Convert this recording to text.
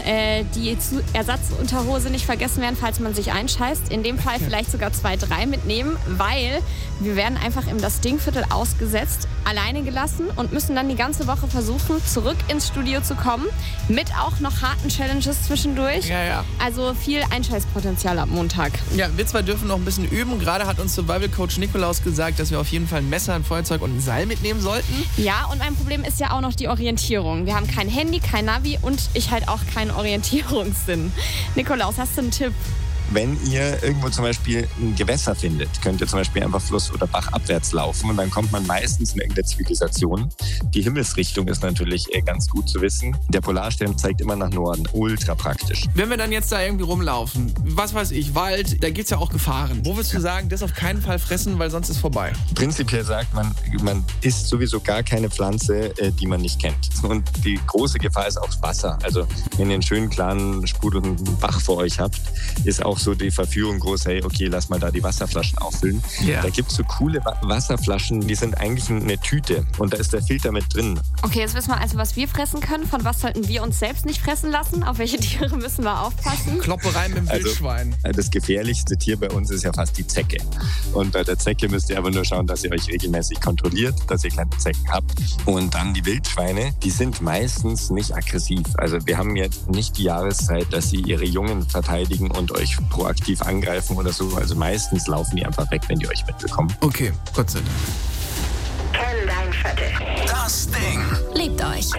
die Ersatzunterhose nicht vergessen werden, falls man sich einscheißt. In dem Fall vielleicht sogar 2, 3 mitnehmen, weil wir werden einfach in das Dingviertel ausgesetzt, alleine gelassen und müssen dann die ganze Woche versuchen, zurück ins Studio zu kommen, mit auch noch harten Challenges zwischendurch. Ja. Also viel Einscheißpotenzial ab Montag. Ja, wir zwar dürfen noch ein bisschen üben. Gerade hat uns Survival-Coach Nikolaus gesagt, dass wir auf jeden Fall ein Messer, ein Feuerzeug und ein Seil mitnehmen sollten. Ja, und mein Problem ist ja auch noch die Orientierung. Wir haben kein Handy, kein Navi und ich halt auch keinen Orientierungssinn. Nikolaus, hast du einen Tipp? Wenn ihr irgendwo zum Beispiel ein Gewässer findet, könnt ihr zum Beispiel einfach Fluss- oder Bachabwärts laufen und dann kommt man meistens in irgendeine Zivilisation. Die Himmelsrichtung ist natürlich ganz gut zu wissen. Der Polarstern zeigt immer nach Norden, ultra praktisch. Wenn wir dann jetzt da irgendwie rumlaufen, was weiß ich, Wald, da gibt's ja auch Gefahren. Wo würdest du sagen, das auf keinen Fall fressen, weil sonst ist vorbei? Prinzipiell sagt man isst sowieso gar keine Pflanze, die man nicht kennt. Und die große Gefahr ist auch Wasser. Also wenn ihr einen schönen, klaren, sprudelnden Bach vor euch habt, ist auch so die Verführung groß, hey, okay, lass mal da die Wasserflaschen auffüllen. Yeah. Da gibt es so coole Wasserflaschen, die sind eigentlich eine Tüte und da ist der Filter mit drin. Okay, jetzt wissen wir also, was wir fressen können. Von was sollten wir uns selbst nicht fressen lassen? Auf welche Tiere müssen wir aufpassen? Kloppe rein mit dem Wildschwein. Das gefährlichste Tier bei uns ist ja fast die Zecke. Und bei der Zecke müsst ihr aber nur schauen, dass ihr euch regelmäßig kontrolliert, dass ihr keine Zecken habt. Und dann die Wildschweine, die sind meistens nicht aggressiv. Also wir haben jetzt nicht die Jahreszeit, dass sie ihre Jungen verteidigen und euch proaktiv angreifen oder so. Also meistens laufen die einfach weg, wenn die euch mitbekommen. Okay, Gott sei Dank. Kenn dein Viertel. Das Ding. Liebt euch.